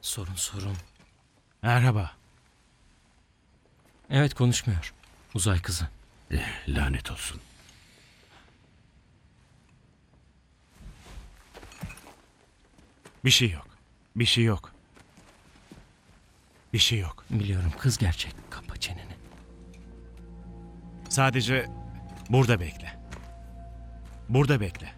Sorun. Merhaba. Evet, konuşmuyor. Uzay kızı. Lanet olsun. Bir şey yok. Bir şey yok. Bir şey yok. Biliyorum, kız gerçek. Kapa çeneni. Sadece burada bekle. Burada bekle.